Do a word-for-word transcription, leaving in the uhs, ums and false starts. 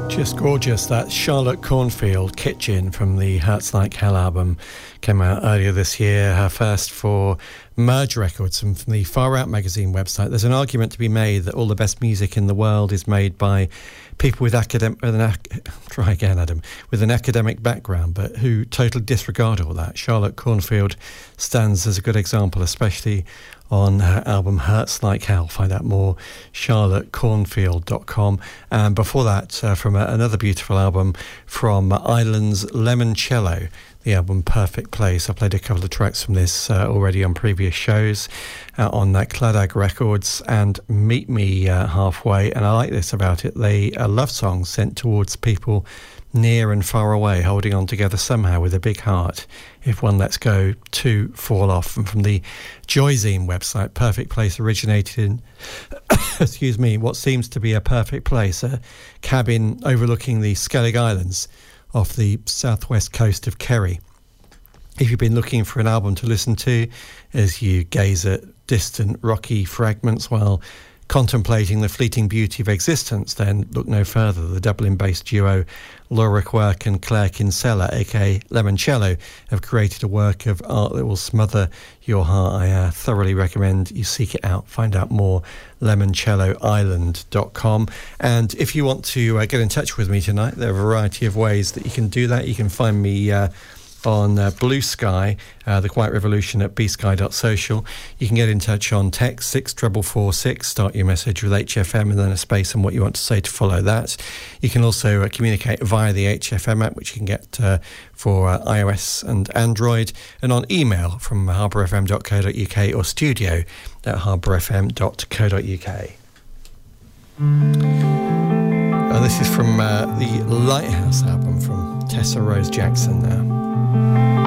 Just gorgeous. That Charlotte Cornfield, Kitchen, from the Hurts Like Hell album, came out earlier this year, her first for Merge Records, and from the Far Out magazine website. There's an argument to be made that all the best music in the world is made by people with academic, with an ac- try again, Adam, with an academic background, but who totally disregard all that. Charlotte Cornfield stands as a good example, especially on her album Hurts Like Hell. Find out more, charlotte cornfield dot com. And before that, uh, from a, another beautiful album from Islands, Lemoncello, the album Perfect Place. I played a couple of tracks from this uh, already on previous shows uh, on uh, Cladag Records and Meet Me uh, Halfway. And I like this about it. They are love songs sent towards people near and far away, holding on together somehow with a big heart. If one lets go, two fall off. And from the Joyzine website, Perfect Place originated in, excuse me, what seems to be a perfect place, a cabin overlooking the Skellig Islands off the southwest coast of Kerry. If you've been looking for an album to listen to as you gaze at distant rocky fragments while contemplating the fleeting beauty of existence, then look no further. The Dublin-based duo Laura Quirk and Claire Kinsella, aka Lemoncello, have created a work of art that will smother your heart. I uh, thoroughly recommend you seek it out. Find out more, lemoncello island dot com. And if you want to uh, get in touch with me tonight, there are a variety of ways that you can do that. You can find me uh, on uh, Blue Sky, uh, The Quiet Revolution at b sky dot social. You can get in touch on text six four four six, start your message with H F M and then a space and what you want to say to follow that. You can also uh, communicate via the H F M app, which you can get uh, for uh, iOS and Android, and on email from harbour f m dot co dot u k or studio at harbour f m dot co dot u k. Uh, this is from uh, the Lighthouse album from Tessa Rose Jackson now.